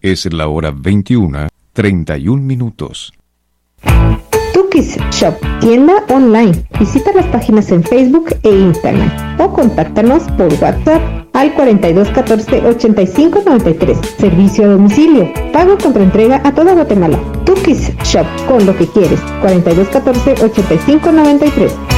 Es la hora 21:31. Tukis Shop, tienda online. Visita las páginas en Facebook e Instagram o contáctanos por WhatsApp al 4214-8593. Servicio a domicilio. Pago contra entrega a toda Guatemala. Tukis Shop, con lo que quieres. 4214-8593.